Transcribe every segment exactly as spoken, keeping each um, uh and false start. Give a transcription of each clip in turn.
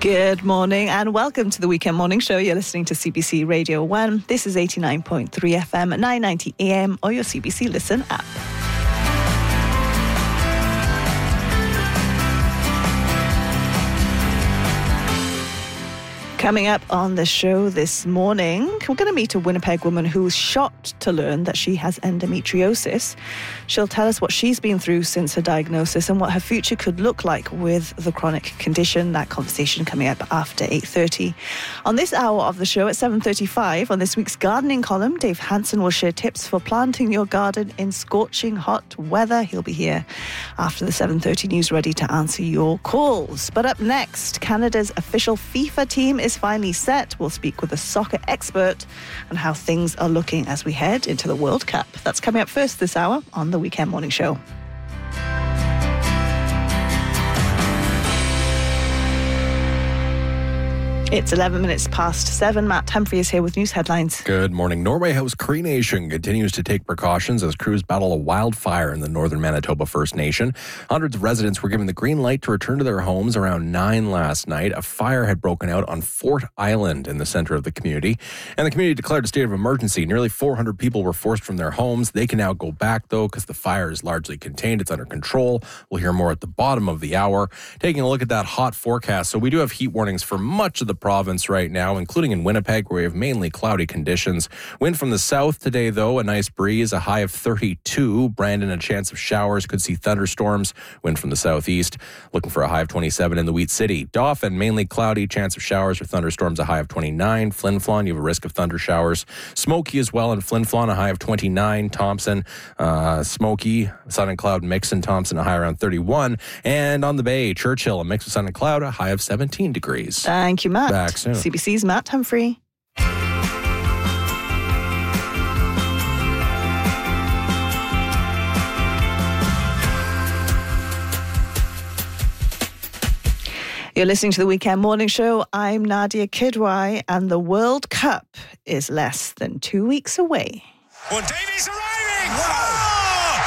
Good morning and welcome to the Weekend Morning Show. You're listening to C B C Radio one. This is eighty-nine point three F M at nine ninety A M or your C B C Listen app. Coming up on the show this morning, we're going to meet a Winnipeg woman who's shocked to learn that she has endometriosis. She'll tell us what she's been through since her diagnosis and what her future could look like with the chronic condition. That conversation coming up after eight thirty. On this hour of the show at seven thirty-five, on this week's gardening column, Dave Hansen will share tips for planting your garden in scorching hot weather. He'll be here after the seven thirty news, ready to answer your calls. But up next, Canada's official FIFA team is finally set. We'll speak with a soccer expert on how things are looking as we head into the World Cup. That's coming up first this hour on the Weekend Morning Show. It's eleven minutes past seven. Matt Humphrey is here with news headlines. Good morning. Norway House Cree Nation continues to take precautions as crews battle a wildfire in the northern Manitoba First Nation. Hundreds of residents were given the green light to return to their homes around nine last night. A fire had broken out on Fort Island in the center of the community, and the community declared a state of emergency. Nearly four hundred people were forced from their homes. They can now go back, though, because the fire is largely contained. It's under control. We'll hear more at the bottom of the hour. Taking a look at that hot forecast. So we do have heat warnings for much of the province right now, including in Winnipeg, where we have mainly cloudy conditions. Wind from the south today, though, a nice breeze, a high of thirty-two. Brandon, a chance of showers, could see thunderstorms. Wind from the southeast, looking for a high of twenty-seven in the Wheat City. Dauphin, mainly cloudy, chance of showers or thunderstorms, a high of twenty-nine. Flin Flon, you have a risk of thunder showers. Smoky as well in Flin Flon, a high of twenty-nine. Thompson, uh, smoky, sun and cloud mix in Thompson, a high around thirty-one. And on the Bay, Churchill, a mix of sun and cloud, a high of seventeen degrees. Thank you, Matt. Back soon. C B C's Matt Humphrey. You're listening to the Weekend Morning Show. I'm Nadia Kidwai, and the World Cup is less than two weeks away. Well, Davies arriving! Oh!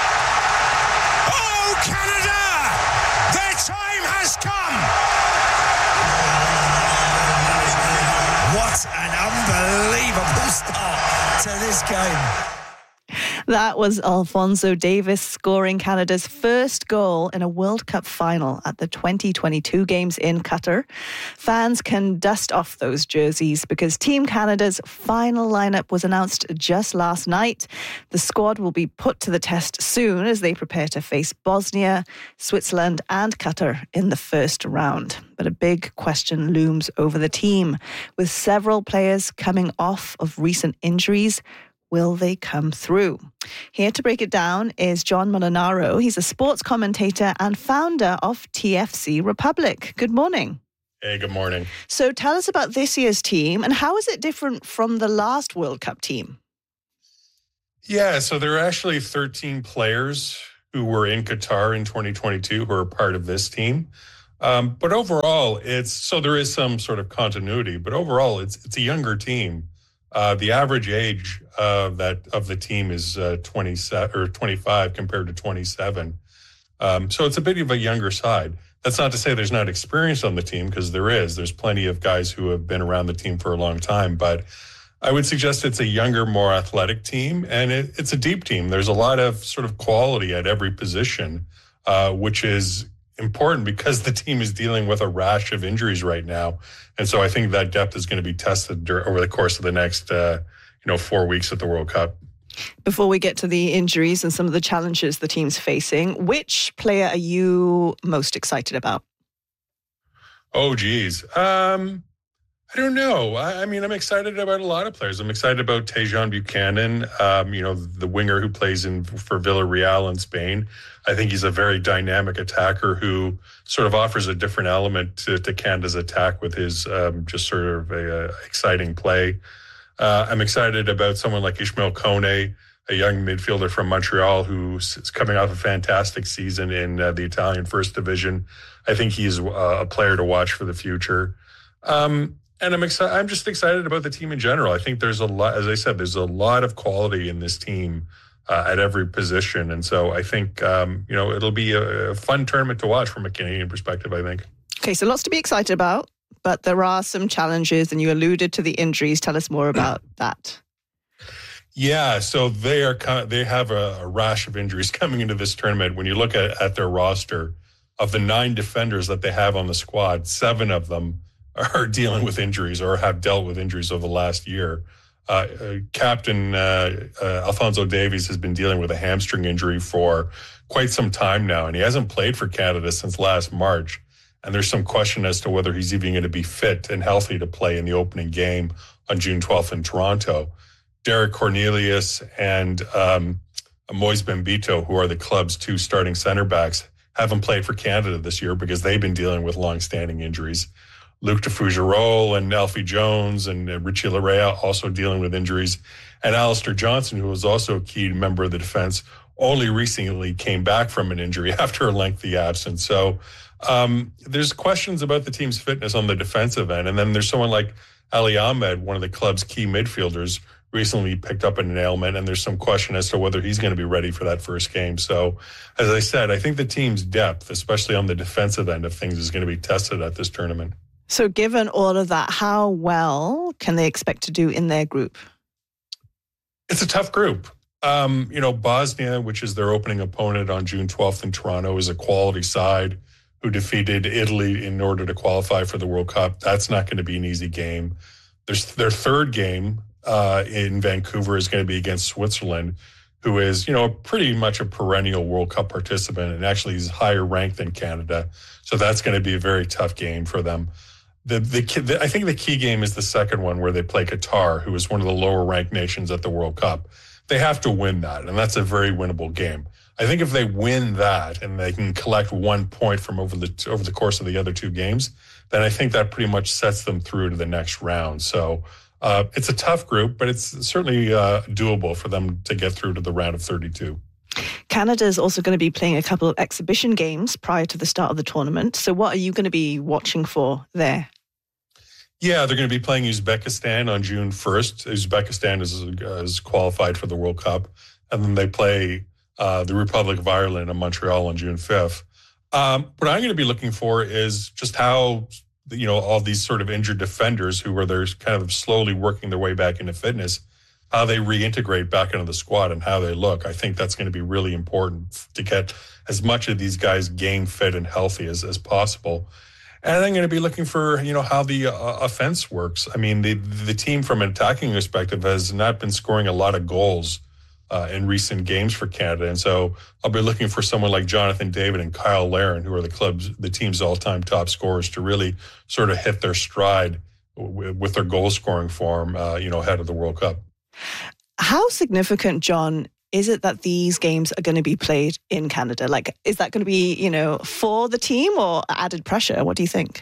Oh, Canada! Their time has come! What an unbelievable start to this game. That was Alphonso Davies scoring Canada's first goal in a World Cup final at the twenty twenty-two games in Qatar. Fans can dust off those jerseys because Team Canada's final lineup was announced just last night. The squad will be put to the test soon as they prepare to face Bosnia, Switzerland and Qatar in the first round. But a big question looms over the team. With several players coming off of recent injuries, will they come through? Here to break it down is John Molinaro. He's a sports commentator and founder of T F C Republic. Good morning. Hey, good morning. So tell us about this year's team and how is it different from the last World Cup team? Yeah, so there are actually thirteen players who were in Qatar in twenty twenty-two who are part of this team. Um, but overall, it's so there is some sort of continuity, but overall, it's it's a younger team. Uh, the average age of that of the team is uh, twenty-seven or twenty-five compared to twenty-seven. Um, so it's a bit of a younger side. That's not to say there's not experience on the team, because there is. There's plenty of guys who have been around the team for a long time. But I would suggest it's a younger, more athletic team, and it, it's a deep team. There's a lot of sort of quality at every position, uh, which is important because the team is dealing with a rash of injuries right now. And so I think that depth is going to be tested dur- over the course of the next, uh, you know, four weeks at the World Cup. Before we get to the injuries and some of the challenges the team's facing, which player are you most excited about? Oh, geez. Um, I don't know. I, I mean, I'm excited about a lot of players. I'm excited about Tejan Buchanan, um, you know, the winger who plays in for Villarreal in Spain. I think he's a very dynamic attacker who sort of offers a different element to, to Canada's attack with his um, just sort of a, a exciting play. Uh, I'm excited about someone like Ishmael Kone, a young midfielder from Montreal who's coming off a fantastic season in uh, the Italian First Division. I think he's uh, a player to watch for the future. Um, and I'm excited. I'm just excited about the team in general. I think there's a lot, as I said, there's a lot of quality in this team uh, at every position. And so I think, um, you know, it'll be a, a fun tournament to watch from a Canadian perspective, I think. Okay, so lots to be excited about, but there are some challenges, and you alluded to the injuries. Tell us more about that. Yeah, so they are they have a, a rash of injuries coming into this tournament. When you look at, at their roster, of the nine defenders that they have on the squad, seven of them are dealing with injuries or have dealt with injuries over the last year. Uh, uh, Captain uh, uh, Alphonso Davies has been dealing with a hamstring injury for quite some time now, and he hasn't played for Canada since last March. And there's some question as to whether he's even going to be fit and healthy to play in the opening game on June twelfth in Toronto. Derek Cornelius and um, Moise Bembito, who are the club's two starting center backs, haven't played for Canada this year because they've been dealing with long-standing injuries. Luc de Fougerolles and Alfie Jones and uh, Richie Larea also dealing with injuries. And Alistair Johnson, who was also a key member of the defense, only recently came back from an injury after a lengthy absence. So um, there's questions about the team's fitness on the defensive end. And then there's someone like Ali Ahmed, one of the club's key midfielders, recently picked up an ailment, and there's some question as to whether he's going to be ready for that first game. So, as I said, I think the team's depth, especially on the defensive end of things, is going to be tested at this tournament. So given all of that, how well can they expect to do in their group? It's a tough group. Um, you know, Bosnia, which is their opening opponent on June twelfth in Toronto, is a quality side who defeated Italy in order to qualify for the World Cup. That's not going to be an easy game. There's their third game Uh, in Vancouver is going to be against Switzerland, who is, you know, pretty much a perennial World Cup participant and actually is higher ranked than Canada. So that's going to be a very tough game for them. The, the, the I think the key game is the second one where they play Qatar, who is one of the lower ranked nations at the World Cup. They have to win that, and that's a very winnable game. I think if they win that and they can collect one point from over the over the course of the other two games, then I think that pretty much sets them through to the next round. So Uh, it's a tough group, but it's certainly uh, doable for them to get through to the round of thirty-two. Canada is also going to be playing a couple of exhibition games prior to the start of the tournament. So what are you going to be watching for there? Yeah, they're going to be playing Uzbekistan on June first. Uzbekistan is, is qualified for the World Cup. And then they play uh, the Republic of Ireland in Montreal on June fifth. Um, what I'm going to be looking for is just how, you know, all these sort of injured defenders who are there kind of slowly working their way back into fitness, how they reintegrate back into the squad and how they look. I think that's going to be really important to get as much of these guys game fit and healthy as, as possible. And I'm going to be looking for, you know, how the uh, offense works. I mean, the the team from an attacking perspective has not been scoring a lot of goals uh, in recent games for Canada. And so I'll be looking for someone like Jonathan David and Kyle Larin, who are the club's, the team's all-time top scorers, to really sort of hit their stride w- with their goal scoring form, uh, you know, ahead of the World Cup. How significant, John, is it that these games are going to be played in Canada? Like, is that going to be, you know, for the team or added pressure? What do you think?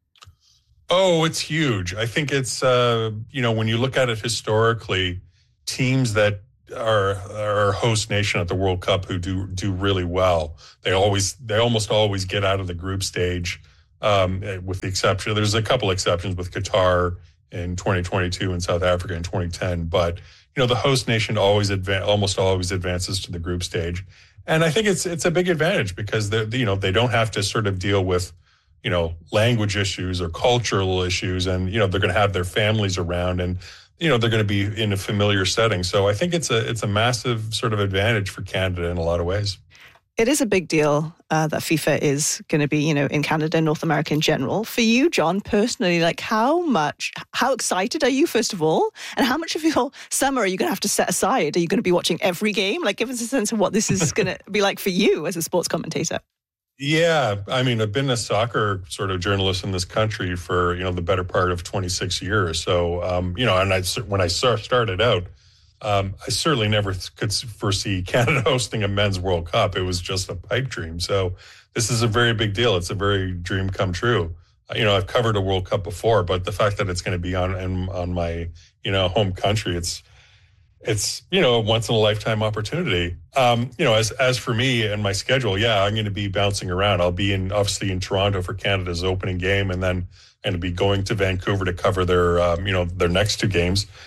Oh, it's huge. I think it's, uh, you know, when you look at it historically, teams that are are host nation at the World Cup who do do really well, they always, they almost always get out of the group stage, um, with the exception. There's a couple exceptions with Qatar in twenty twenty-two and South Africa in twenty ten, but you know, the host nation always advan- almost always advances to the group stage. And I think it's it's a big advantage because they you know, they don't have to sort of deal with, you know, language issues or cultural issues, and you know, they're going to have their families around, and you know, they're going to be in a familiar setting. So I think it's a it's a massive sort of advantage for Canada in a lot of ways. It is a big deal uh, that FIFA is going to be, you know, in Canada, North America in general. For you, John, personally, like how much, how excited are you, first of all? And how much of your summer are you going to have to set aside? Are you going to be watching every game? Like, give us a sense of what this is going to be like for you as a sports commentator. Yeah, I mean, I've been a soccer sort of journalist in this country for, you know, the better part of twenty-six years. So, um, you know, and I, when I started out, Um, I certainly never could foresee Canada hosting a men's World Cup. It was just a pipe dream. So this is a very big deal. It's a very dream come true. You know, I've covered a World Cup before, but the fact that it's going to be on on my, you know, home country, it's it's you know, a once in a lifetime opportunity. Um, you know, as as for me and my schedule, yeah, I'm going to be bouncing around. I'll be in obviously in Toronto for Canada's opening game, and then I'm going to be going to Vancouver to cover their um, you know, their next two games.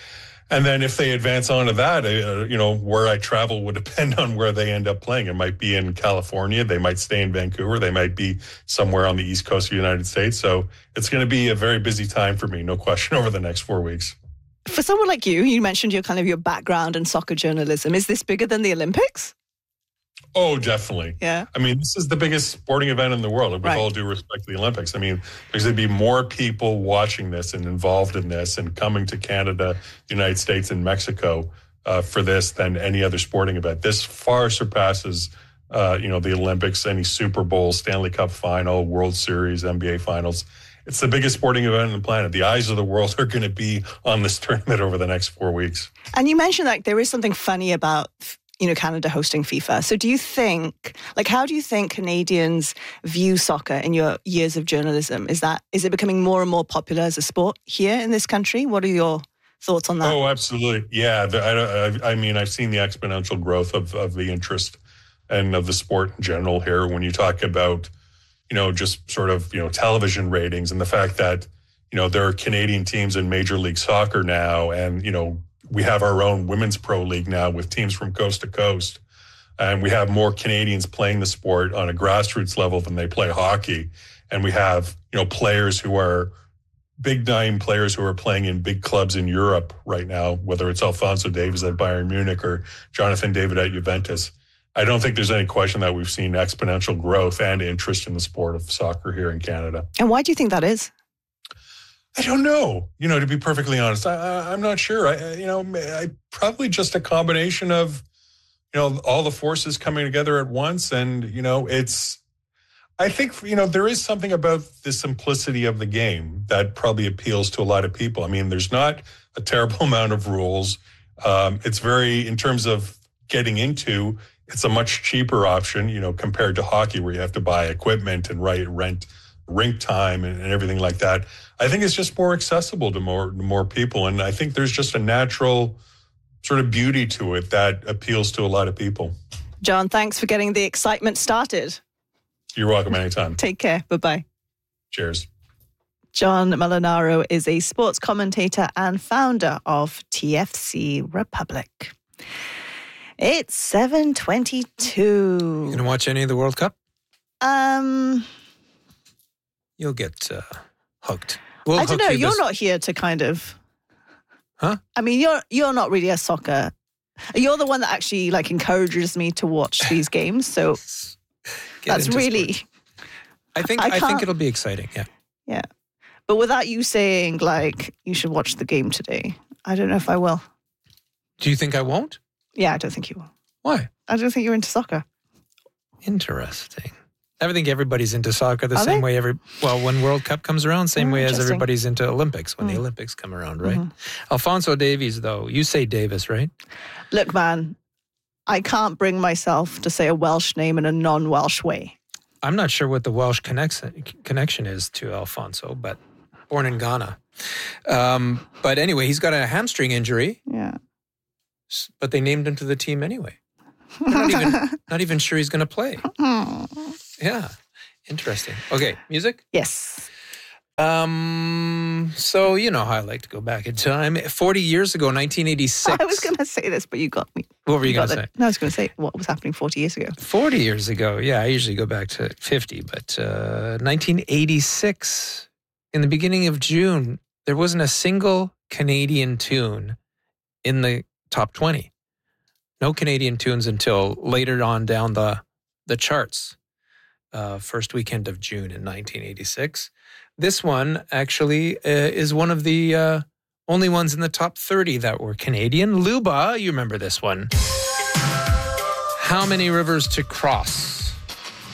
And then if they advance on to that, uh, you know, where I travel would depend on where they end up playing. It might be in California. They might stay in Vancouver. They might be somewhere on the East Coast of the United States. So it's going to be a very busy time for me, no question, over the next four weeks. For someone like you, you mentioned your kind of your background in soccer journalism. Is this bigger than the Olympics? Oh, definitely. Yeah. I mean, this is the biggest sporting event in the world, with right. all due respect to the Olympics. I mean, there's going to be more people watching this and involved in this and coming to Canada, the United States, and Mexico uh, for this than any other sporting event. This far surpasses, uh, you know, the Olympics, any Super Bowl, Stanley Cup final, World Series, N B A finals. It's the biggest sporting event on the planet. The eyes of the world are going to be on this tournament over the next four weeks. And you mentioned that there is something funny about, you know, Canada hosting FIFA. So do you think, like, how do you think Canadians view soccer in your years of journalism? Is that, is it becoming more and more popular as a sport here in this country? What are your thoughts on that? Oh, absolutely. Yeah. The, I, I mean, I've seen the exponential growth of, of the interest and of the sport in general here. When you talk about, you know, just sort of, you know, television ratings and the fact that, you know, there are Canadian teams in Major League Soccer now, and, you know, we have our own women's pro league now with teams from coast to coast. And we have more Canadians playing the sport on a grassroots level than they play hockey. And we have, you know, players who are big name players who are playing in big clubs in Europe right now, whether it's Alphonso Davies at Bayern Munich or Jonathan David at Juventus. I don't think there's any question that we've seen exponential growth and interest in the sport of soccer here in Canada. And why do you think that is? I don't know. You know, to be perfectly honest, I, I, I'm not sure. I, you know, I probably just a combination of, you know, all the forces coming together at once. And, you know, it's, I think, you know, there is something about the simplicity of the game that probably appeals to a lot of people. I mean, there's not a terrible amount of rules. Um, it's very, in terms of getting into, it's a much cheaper option, you know, compared to hockey where you have to buy equipment and right, rent rink time and, and everything like that. I think it's just more accessible to more to more people. And I think there's just a natural sort of beauty to it that appeals to a lot of people. John, thanks for getting the excitement started. You're welcome anytime. Take care. Bye-bye. Cheers. John Molinaro is a sports commentator and founder of T F C Republic. It's seven twenty-two. You going to watch any of the World Cup? Um... You'll get uh, hooked. We'll I don't hook know. you You're this... not here to kind of... Huh? I mean, you're you're not really a soccer... You're the one that actually like encourages me to watch these games. So that's really... Sports. I think I, I, I think it'll be exciting, yeah. Yeah. But without you saying, like, you should watch the game today, I don't know if I will. Do you think I won't? Yeah, I don't think you will. Why? I don't think you're into soccer. Interesting. I think everybody's into soccer the Are same they? way every well when World Cup comes around, same Oh, way as interesting. everybody's into Olympics when Mm. the Olympics come around, right? Mm-hmm. Alphonso Davies, though, you say Davis, right? Look, man, I can't bring myself to say a Welsh name in a non-Welsh way. I'm not sure what the Welsh connection connection is to Alphonso, but born in Ghana. Um, but anyway, he's got a hamstring injury, Yeah. but they named him to the team anyway. They're not even not even sure he's going to play. Yeah. Interesting. Okay, music? Yes. Um. So, you know how I like to go back in time. forty years ago, nineteen eighty-six. I was going to say this, but you got me. What were you going got to it. say? No, I was going to say what was happening forty years ago. forty years ago. Yeah, I usually go back to fifty, but uh, nineteen eighty-six, in the beginning of June, there wasn't a single Canadian tune in the top twenty. No Canadian tunes until later on down the, the charts. Uh, first weekend of June in nineteen eighty-six. This one actually uh, is one of the uh, only ones in the top thirty that were Canadian. Luba, you remember this one. How Many Rivers to Cross?